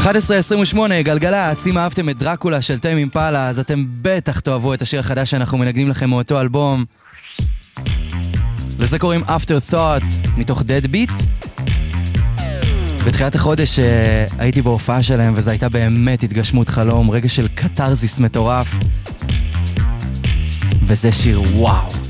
11:28, גלגלצ, אם אהבתם את דרקולה של טיימ אימפלה, אז אתם בטח תאהבו את השיר החדש שאנחנו מנגנים לכם מאותו אלבום. לזה קוראים Afterthought, מתוך Deadbeat. בתחילת החודש הייתי בהופעה שלהם, וזו הייתה באמת התגשמות חלום, רגע של קטרזיס מטורף. וזה שיר וואו.